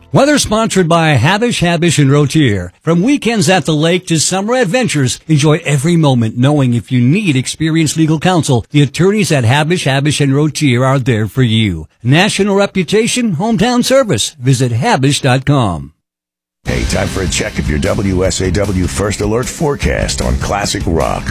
Weather sponsored by Habish, and Rotier. From weekends at the lake to summer adventures, enjoy every moment knowing if you need experienced legal counsel, the attorneys at Habish, and Rotier are there for you. National reputation, hometown service. Visit Habish.com. Hey, time for a check of your WSAW First Alert forecast on Classic Rock,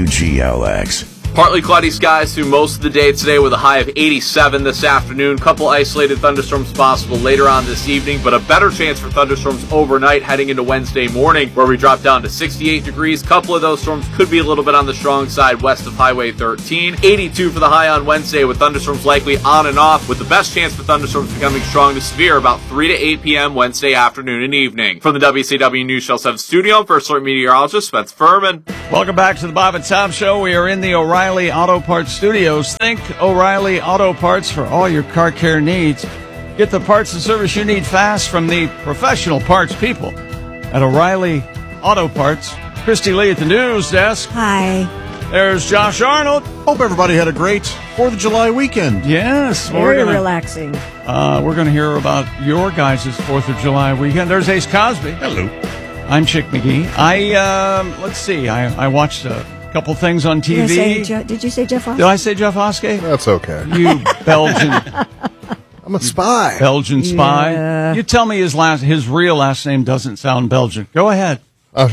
WGLX. Partly cloudy skies through most of the day today with a high of 87 this afternoon. Couple isolated thunderstorms possible later on this evening, but a better chance for thunderstorms overnight heading into Wednesday morning, where we drop down to 68 degrees. Couple of those storms could be a little bit on the strong side west of Highway 13. 82 for the high on Wednesday with thunderstorms likely on and off, with the best chance for thunderstorms becoming strong to severe about 3 to 8 p.m. Wednesday afternoon and evening. From the WCW News Shell 7 studio, First Alert meteorologist Spencer Furman. Welcome back to the Bob and Tom Show. We are in the O'Reilly Auto Parts Studios. Think O'Reilly Auto Parts for all your car care needs. Get the parts and service you need fast from the professional parts people at O'Reilly Auto Parts. Christy Lee at the news desk. Hi. There's Josh Arnold. Hope everybody had a great 4th of July weekend. Yes. Very relaxing. We're going to hear about your guys' 4th of July weekend. There's Ace Cosby. Hello. I'm Chick McGee. Let's see. I watched a couple things on TV. Did you say Jeff Oskey? Did I say Jeff Oskey? That's okay. You Belgian. I'm a spy. Belgian spy. Yeah. You tell me his real last name doesn't sound Belgian. Go ahead. Oh,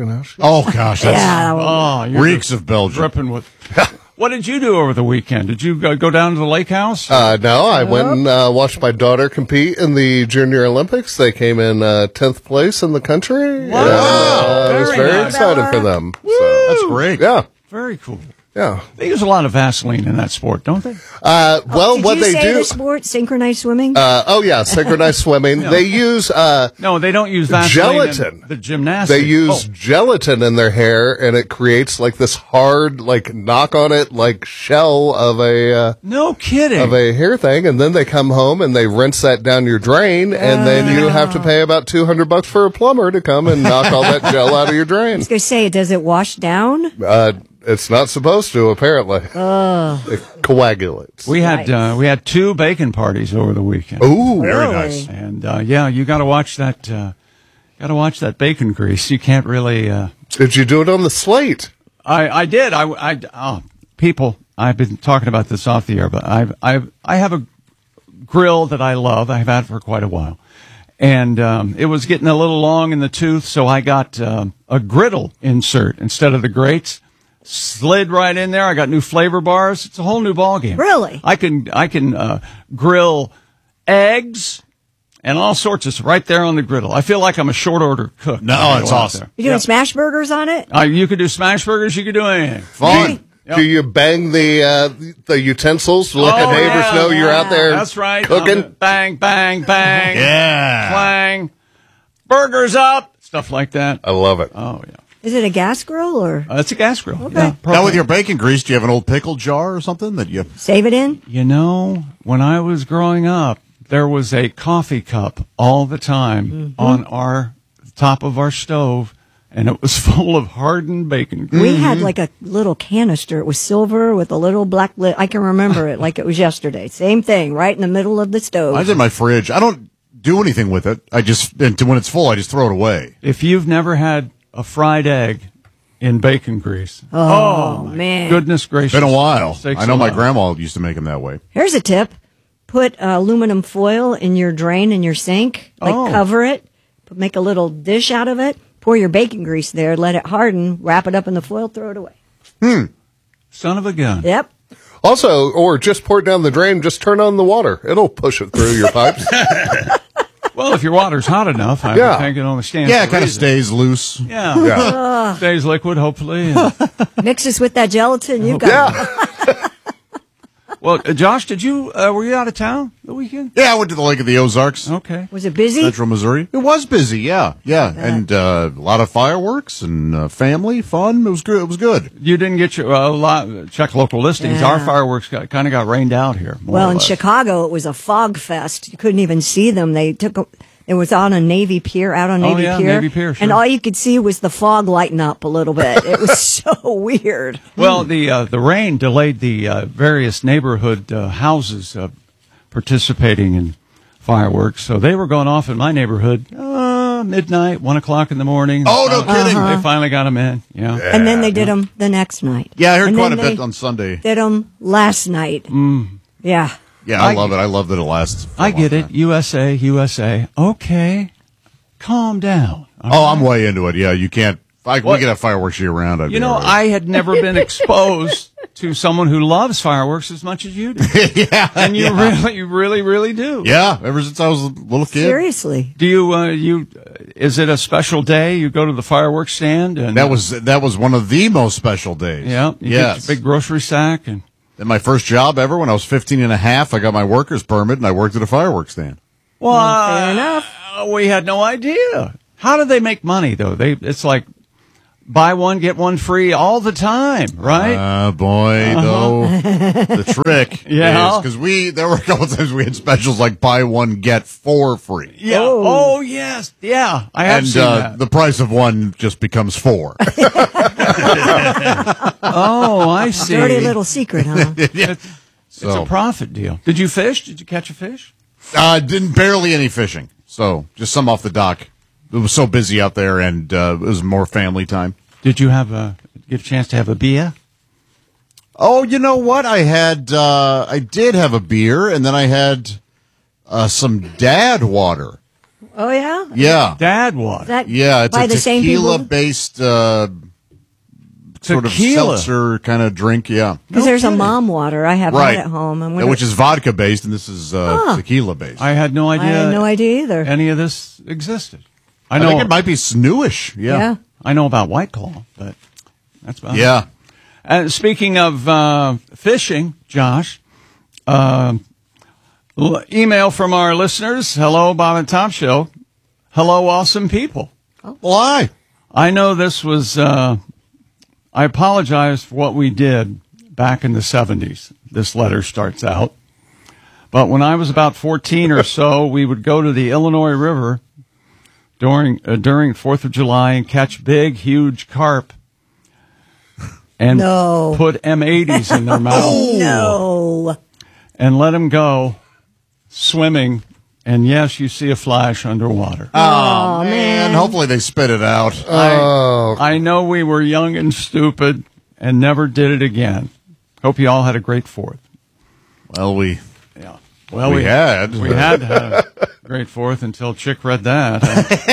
gosh. That's reeks of Belgium. Dripping with. What did you do over the weekend? Did you go down to the lake house? No, I went and watched my daughter compete in the Junior Olympics. They came in 10th place in the country. Wow. I was very excited for them. So. That's great. Yeah. Very cool. Yeah. They use a lot of Vaseline in that sport, don't they? Did what you they say do. the sport, synchronized swimming? Synchronized swimming. No. They use No, they don't use Vaseline. gelatin. In the gymnastics. They use gelatin in their hair, and it creates like this hard, like knock on it, like shell of a no kidding of a hair thing, and then they come home and they rinse that down your drain, and then you have to pay about $200 for a plumber to come and knock all that gel out of your I drain. was going to say, does it wash down? It's not supposed to, apparently. It coagulates. We had 2 bacon parties over the weekend. Ooh, Really? very nice. And you got to watch that. Got to watch that bacon grease. You can't really. Did you do it on the slate? I did. People. I've been talking about this off the air, but I have a grill that I love. I've had it for quite a while, and it was getting a little long in the tooth, so I got a griddle insert instead of the grates. Slid right in there. I got new flavor bars. It's a whole new ballgame. Really? I can grill eggs and all sorts of stuff right there on the griddle. I feel like I'm a short order cook. No, it's awesome. You doing smash burgers on it? You could do smash burgers. You could do anything. Fun. Yep. Do you bang the utensils to let the neighbors know you're out there That's right. cooking? Bang, bang, bang. Yeah. Clang. Burgers up. Stuff like that. I love it. Oh, yeah. Is it a gas grill or It's a gas grill. Okay. Yeah, Now, with your bacon grease, do you have an old pickle jar or something that you... save it in? You know, when I was growing up, there was a coffee cup all the time on our top of our stove, and it was full of hardened bacon grease. We had like a little canister. It was silver with a little black lid. I can remember it like it was yesterday. Same thing, right in the middle of the stove. Mine's in my fridge. I don't do anything with it. When it's full, I just throw it away. If you've never had a fried egg in bacon grease, Oh, my man. goodness gracious. Been a while. Sakes I know my alive. grandma used to make them that way. Here's a tip. Put aluminum foil in your drain in your sink. Cover it. Make a little dish out of it. Pour your bacon grease there. Let it harden. Wrap it up in the foil. Throw it away. Son of a gun. Yep. Also, or just pour it down the drain, just turn on the water. It'll push it through your pipes. Well, if your water's hot enough, I Yeah. would think it only stands Yeah, it to kind of reason. stays loose. Yeah. Yeah. Stays liquid, hopefully. Mix this with that gelatin. You've got Yeah. Well, Josh, were you out of town the weekend? Yeah, I went to the Lake of the Ozarks, Okay. Was it busy? Central Missouri. It was busy, yeah. And a lot of fireworks and family fun. It was good. It was good. You didn't get your check local listings. Yeah. Our fireworks kind of got rained out here. more Well, or in less. Chicago, it was a fog fest. You couldn't even see them. It was on a Navy Pier, out on Navy Pier. Navy Pier, sure. And all you could see was the fog lighting up a little bit. It was so weird. Well, the rain delayed the various neighborhood houses participating in fireworks. So they were going off in my neighborhood midnight, 1 o'clock in the morning. Oh, no kidding. They finally got them in. Yeah. And then they did them the next night. Yeah, I heard And quite a then bit they on Sunday. Did them last night. Yeah. Yeah, I love it. I love that it lasts. for a I long get it. time. USA. Okay. Calm down. Oh, I'm way into it. Yeah, you can't. We could have fireworks year round. I'd You be know, all right. I had never been exposed to someone who loves fireworks as much as you do. yeah, And you really do. yeah. Ever since I was a little kid. Seriously. Do you, is it a special day? You go to the fireworks stand and That was one of the most special days. yeah, you get your big grocery sack and And my first job ever, when I was 15 and a half, I got my worker's permit and I worked at a fireworks stand. well, fair enough. We had no idea. How do they make money though? It's like buy one, get one free all the time, right? Boy, though, the trick Yeah. is, because there were a couple times we had specials like buy one, get 4 free. Yeah. Oh, yes. Yeah. I have And seen that. the price of one just becomes 4. Oh, I see. Dirty little secret, huh? It's a profit deal. Did you fish? Did you catch a fish? Didn't barely any fishing. So just some off the dock. It was so busy out there, and it was more family time. Did you get a chance to have a beer? Oh, you know what? I did have a beer, and then I had some dad water. Oh, yeah? Yeah. Dad water. That Yeah, it's by a the same people? tequila-based sort of Tequila. seltzer kind of drink, yeah. Because there's a mom water. I have Right. that at home. Yeah, which is vodka-based, and this is tequila-based. I had no I idea. had no idea either. Any of this existed. I think it might be Snewish. yeah. Yeah. I know about White Claw, but that's about it. Yeah. And speaking of fishing, Josh, email from our listeners. Hello, Bob and Tom Show. Hello, awesome people. Why? I know this was, I apologize for what we did back in the 70s. This letter starts out. But when I was about 14 or so, we would go to the Illinois River during 4th of July and catch big, huge carp and No. put M80s in their mouth No. and let them go swimming. And yes, you see a flash underwater. Oh, man. Hopefully they spit it out. I know we were young and stupid and never did it again. Hope you all had a great 4th. Well, we had. We had a great 4th until Chick read that.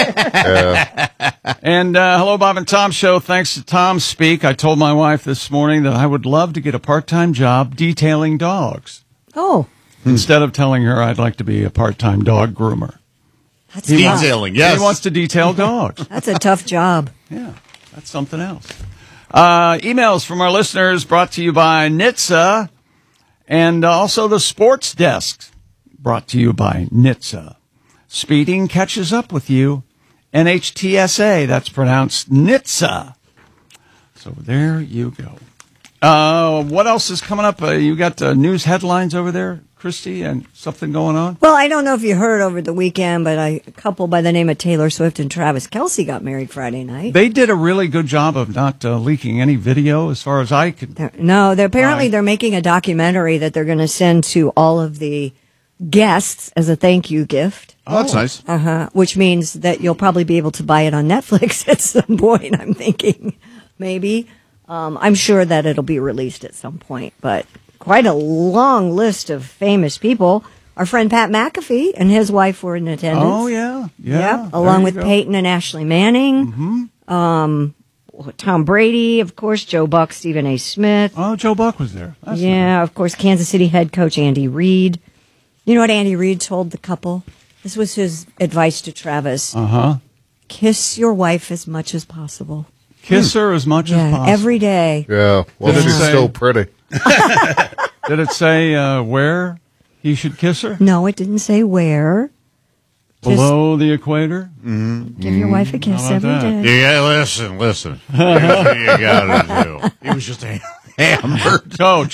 And hello, Bob and Tom Show. Thanks to Tom Speak. I told my wife this morning that I would love to get a part-time job detailing dogs. Oh, Instead of telling her I'd like to be a part-time dog groomer. that's tough. Detailing, yes. He wants to detail dogs. That's a tough job. Yeah, that's something else. Emails from our listeners brought to you by NHTSA and also the Sports Desk brought to you by NHTSA. Speeding catches up with you. NHTSA, that's pronounced NHTSA. So there you go. What else is coming up? You got news headlines over there, Christy, and something going on? Well, I don't know if you heard over the weekend, but a couple by the name of Taylor Swift and Travis Kelce got married Friday night. They did a really good job of not leaking any video as far as I could. They're making a documentary that they're going to send to all of the guests as a thank you gift. Oh, that's nice. Which means that you'll probably be able to buy it on Netflix at some point, I'm thinking. Maybe. I'm sure that it'll be released at some point, but quite a long list of famous people. Our friend Pat McAfee and his wife were in attendance. Oh, yeah. Yep, along with Peyton and Ashley Manning. Tom Brady, of course, Joe Buck, Stephen A. Smith. Oh, Joe Buck was there. That's Of course, Kansas City head coach Andy Reid. You know what Andy Reid told the couple? This was his advice to Travis. Kiss your wife as much as possible. Kiss her as much as possible. Every day. Yeah, well, Did it she's say- still pretty. Did it say where he should kiss her? No, it didn't say where. Below the equator? Give your wife a kiss How about every that? day. Yeah, listen. Here's what you gotta do. He was just hammered. Coach.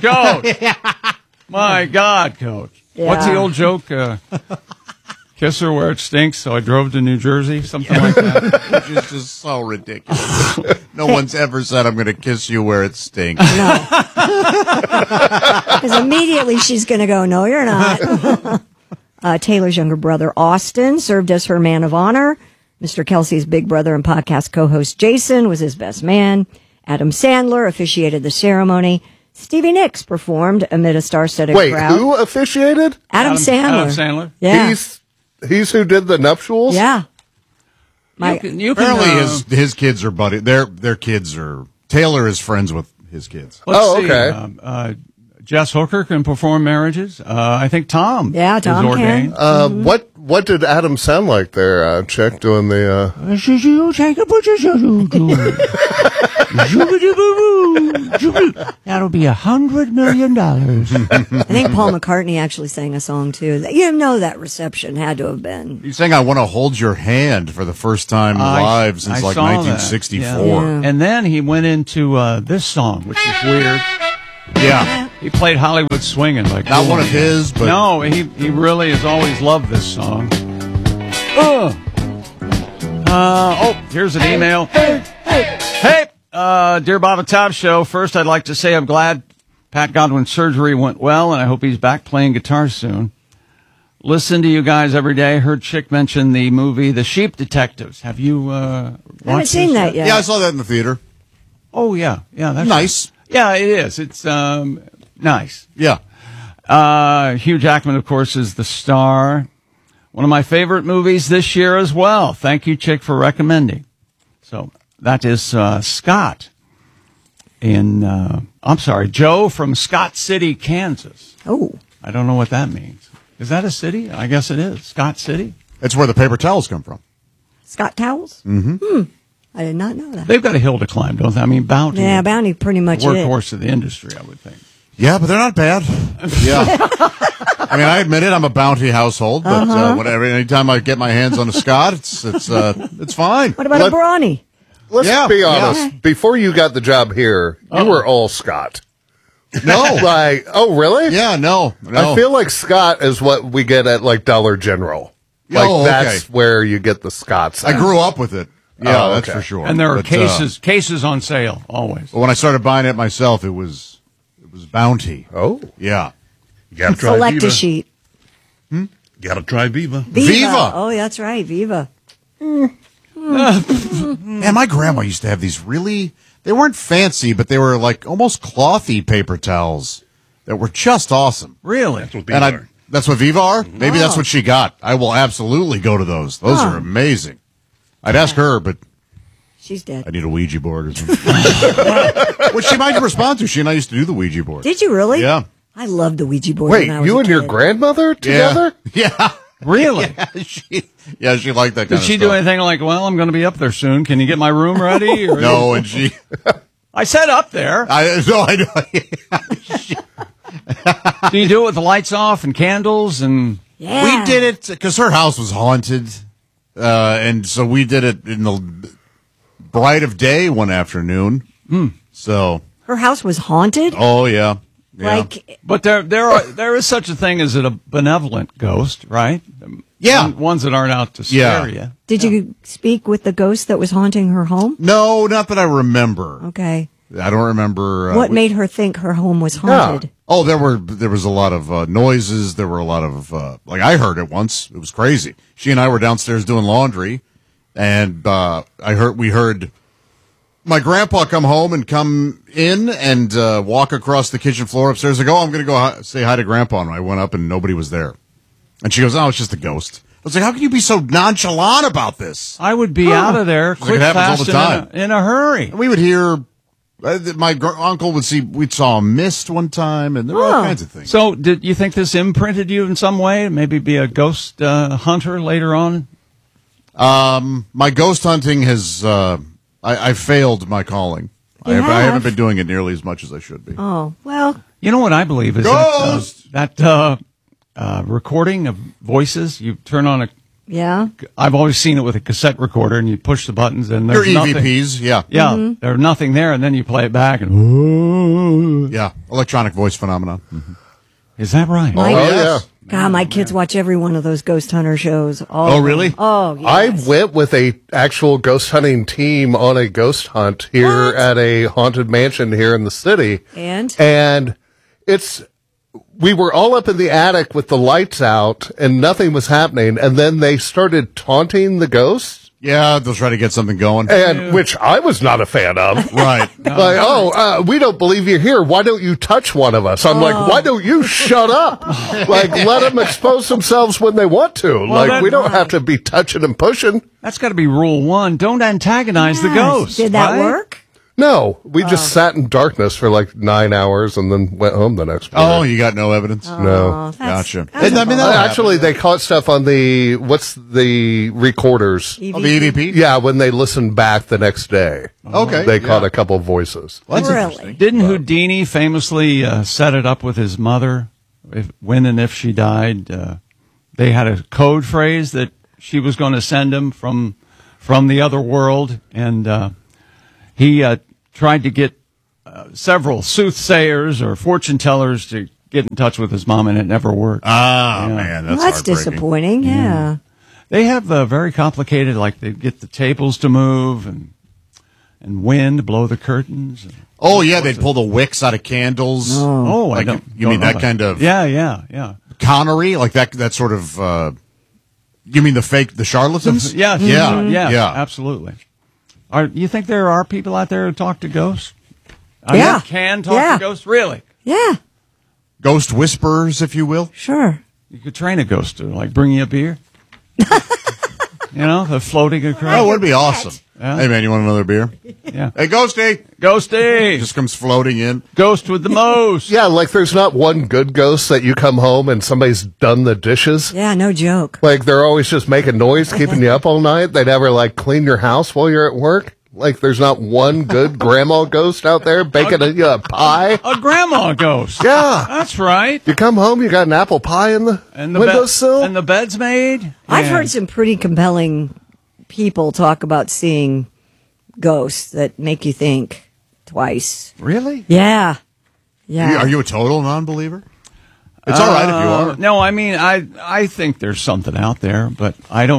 My God, Coach. Yeah. What's the old joke? Kiss her where it stinks, so I drove to New Jersey? Something like that. Which is just so ridiculous. No one's ever said, I'm going to kiss you where it stinks. Because immediately she's going to go, no, you're not. Taylor's younger brother, Austin, served as her man of honor. Mr. Kelsey's big brother and podcast co-host, Jason, was his best man. Adam Sandler officiated the ceremony. Stevie Nicks performed amid a star-studded crowd. Wait, who officiated? Adam Sandler. Adam Sandler. Yeah. He's who did the nuptials? Yeah. You can, Apparently his kids are buddy. Their kids are. Taylor is friends with his kids. Let's see. Okay. Jess Hooker can perform marriages. I think Tom. Yeah, Tom is ordained. can. What did Adam sound like there, Chick, doing the... That'll be $100 million. I think Paul McCartney actually sang a song, too. You know that reception had to have been. He's saying, "I want to hold your hand" for the first time live since I like saw that. 1964. Yeah. And then he went into this song, which is weird. Yeah. He played Hollywood Swingin'. Like Not one of his, but no, he really has always loved this song. Here's an email. Hey, dear Bob and Tom Show. First, I'd like to say I'm glad Pat Godwin's surgery went well, and I hope he's back playing guitar soon. Listen to you guys every day. Heard Chick mention the movie The Sheep Detectives. Have you watched I haven't seen that yet. yeah, I saw that in the theater. Oh, yeah. Yeah, that's Nice. Yeah, it is. It's nice. Yeah. Hugh Jackman, of course, is the star. One of my favorite movies this year as well. Thank you, Chick, for recommending. So that is Scott Joe from Scott City, Kansas. Oh. I don't know what that means. Is that a city? I guess it is. Scott City? It's where the paper towels come from. Scott Towels? Mm-hmm. I did not know that. They've got a hill to climb, don't they? I mean, Bounty. Yeah, Bounty pretty much it. Workhorse of the industry, I would think. Yeah, but they're not bad. Yeah. I mean, I admit it. I'm a Bounty household, but whatever. Anytime I get my hands on a Scott, it's fine. What about a Brawny? Let's Yeah, be yeah. honest. Before you got the job here, you were all Scott. No. Really? Yeah, no. I feel like Scott is what we get at like Dollar General. Like Oh, okay. that's where you get the Scots. I grew up with it. Yeah, Oh, that's okay. for sure. And there are But, cases on sale, always. But when I started buying it myself, it was Bounty. Oh. Yeah. You gotta try Select a Viva. sheet. Gotta try Viva. Viva. Oh, that's right. Viva. Man, my grandma used to have these they weren't fancy, but they were like almost clothy paper towels that were just awesome. Really? That's what Viva are. That's what Viva are? Maybe that's what she got. I will absolutely go to those. Those are amazing. I'd ask her, but She's dead. I need a Ouija board or something. Which she might respond to. She and I used to do the Ouija board. Did you really? Yeah. I loved the Ouija board Wait, when I was you a and your kid. grandmother together? Yeah. Really? She liked that kind Did of she stuff. do anything like, well, I'm going to be up there soon. Can you get my room ready? Or- No, and she... I said up there. I know. Do you do it with the lights off and candles? And Yeah. We did it because her house was haunted, and so we did it in the bright of day one afternoon. So, Her house was haunted? oh yeah. Like, But there is such a thing as a benevolent ghost, right? Yeah. Ones that aren't out to scare you. did you speak with the ghost that was haunting her home? No, not that I remember. Okay. I don't remember. What made her think her home was haunted? Oh, there was a lot of noises. There were a lot of like I heard it once. It was crazy. She and I were downstairs doing laundry, and we heard my grandpa come home and come in and walk across the kitchen floor upstairs. I go, I'm going to go say hi to Grandpa, and I went up and nobody was there. And she goes, oh, it's just a ghost. I was like, how can you be so nonchalant about this? I would be out of there Like quick, it happens all fast, the and time. in a hurry. And we would hear. My uncle we saw a mist one time, and there were all kinds of things. So, did you think this imprinted you in some way? Maybe be a ghost hunter later on? My ghost hunting has, I failed my calling. I You have? haven't been doing it nearly as much as I should be. Oh, well, You know what I believe is Ghost! that recording of voices. You turn on yeah. I've always seen it with a cassette recorder, and you push the buttons, and Your there's nothing. EVPs, yeah. Yeah, there's nothing there, and then you play it back, and Yeah, electronic voice phenomenon. is that right? My- Oh, yes. yeah. God, my kids watch every one of those ghost hunter shows. All Oh, of them. really? Oh, yes. I went with a actual ghost hunting team on a ghost hunt here What? at a haunted mansion here in the city. And? And it's we were all up in the attic with the lights out and nothing was happening. And then they started taunting the ghosts. Yeah, they'll try to get something going. And which I was not a fan of. Right. We don't believe you're here. Why don't you touch one of us? I'm like, why don't you shut up? Like, let them expose themselves when they want to. We don't have to be touching and pushing. That's got to be rule 1. Don't antagonize the ghost. Did that right? work? No, we just sat in darkness for like 9 hours and then went home the next morning. Oh, you got no evidence? No. Gotcha. Actually, they caught stuff on what's the recorders? Oh, the EVP? Yeah, when they listened back the next day. Okay. They caught a couple voices. Well, that's Really? interesting. Didn't Houdini famously set it up with his mother when and if she died? They had a code phrase that she was going to send him from the other world, and he tried to get several soothsayers or fortune tellers to get in touch with his mom, and it never worked. Man, that's That's heartbreaking. disappointing. Yeah. They have very complicated, like they get the tables to move and wind blow the curtains. And Oh, yeah, they'd pull the wicks out of candles. oh, Like, I don't. you mean don't know that kind of Yeah. connery? Like that sort of, you mean the charlatans? Yeah, Yeah. absolutely. You think there are people out there who talk to ghosts? Yeah. Can talk Yeah. to ghosts? Really? Yeah, Ghost whisperers, if you will. sure. You could train a ghost to, like, bring you a beer. The floating across. Oh, it would be awesome. Yeah. Hey, man, you want another beer? Yeah. Hey, Ghosty! Ghosty! Just comes floating in. Ghost with the most. Yeah, like there's not one good ghost that you come home and somebody's done the dishes. Yeah, no joke. Like they're always just making noise, keeping you up all night. They never like clean your house while you're at work. Like there's not one good grandma ghost out there baking a pie. A grandma ghost. Yeah. That's right. You come home, you got an apple pie in the windowsill. And the bed's made. I've Yeah. heard some pretty compelling people talk about seeing ghosts that make you think twice. Really? Yeah. Yeah. Are you a total non-believer? It's all right if you are. No, I mean, I think there's something out there, but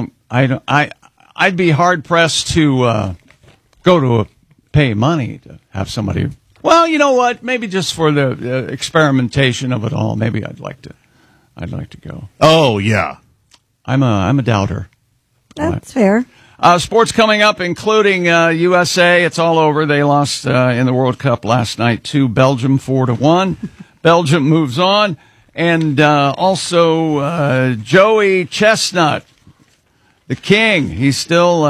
I'd be hard pressed to go to pay money to have somebody. Well, you know what? Maybe just for the experimentation of it all. Maybe I'd like to go. Oh, yeah. I'm a doubter. That's fair. Sports coming up, including USA. It's all over. They lost in the World Cup last night to Belgium 4-1. Belgium moves on. And also Joey Chestnut, the king. He's still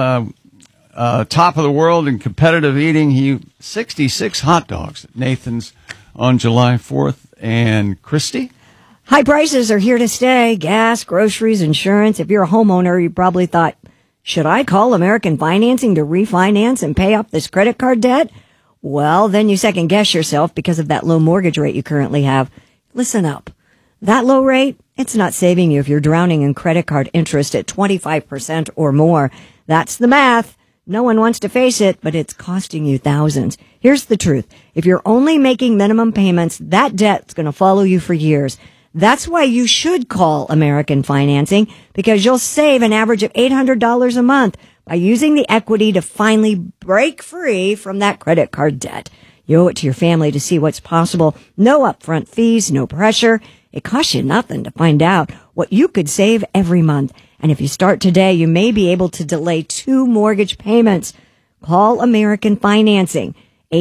top of the world in competitive eating. He 66 hot dogs at Nathan's on July 4th. And Christy? High prices are here to stay. Gas, groceries, insurance. If you're a homeowner, you probably thought, should I call American Financing to refinance and pay off this credit card debt? Well, then you second guess yourself because of that low mortgage rate you currently have. Listen up. That low rate, it's not saving you if you're drowning in credit card interest at 25% or more. That's the math. No one wants to face it, but it's costing you thousands. Here's the truth. If you're only making minimum payments, that debt's going to follow you for years. That's why you should call American Financing, because you'll save an average of $800 a month by using the equity to finally break free from that credit card debt. You owe it to your family to see what's possible. No upfront fees, no pressure. It costs you nothing to find out what you could save every month. And if you start today, you may be able to delay 2 mortgage payments. Call American Financing,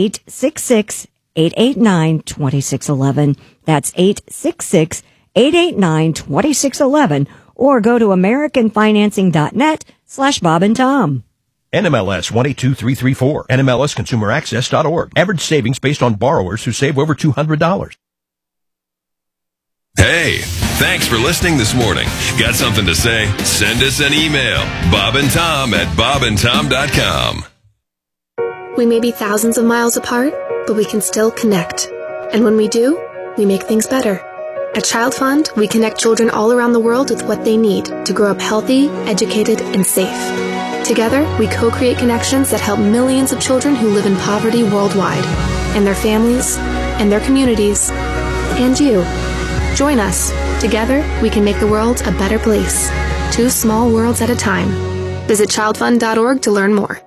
866-889-2611. That's 866-889-2611. Or go to AmericanFinancing.net/Bob and Tom. NMLS 122334. NMLSConsumerAccess.org. Average savings based on borrowers who save over $200. Hey, thanks for listening this morning. Got something to say? Send us an email. BobandTom@BobandTom.com. We may be thousands of miles apart, but we can still connect. And when we do, we make things better. At Child Fund, we connect children all around the world with what they need to grow up healthy, educated, and safe. Together, we co-create connections that help millions of children who live in poverty worldwide, and their families, and their communities, and you. Join us. Together, we can make the world a better place. 2 small worlds at a time. Visit childfund.org to learn more.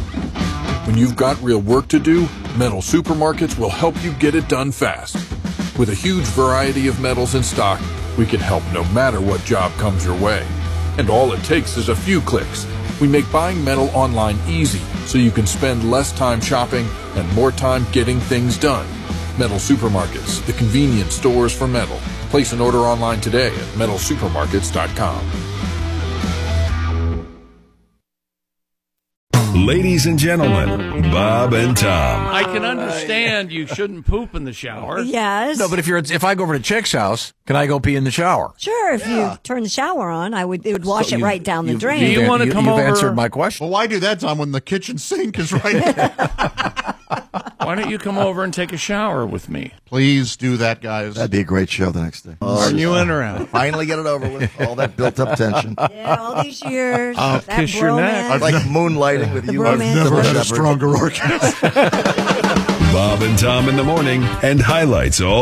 When you've got real work to do, Metal Supermarkets will help you get it done fast. With a huge variety of metals in stock, we can help no matter what job comes your way. And all it takes is a few clicks. We make buying metal online easy, so you can spend less time shopping and more time getting things done. Metal Supermarkets, the convenient stores for metal. Place an order online today at metalsupermarkets.com. Ladies and gentlemen, Bob and Tom. I can understand you shouldn't poop in the shower. Yes. No, but if I go over to Chick's house, can I go pee in the shower? Sure, if you turn the shower on, it would wash it right down the drain. Do you want to come over? You've answered my question. Well, why do that, Tom, when the kitchen sink is right there? Why don't you come over and take a shower with me? Please do that, guys. That'd be a great show the next day. Are you in or out? Finally get it over with. All that built-up tension. Yeah, all these years. I'll that kiss your neck. Like moonlighting with you. I've never had a stronger orgasm. Bob and Tom in the morning and highlights all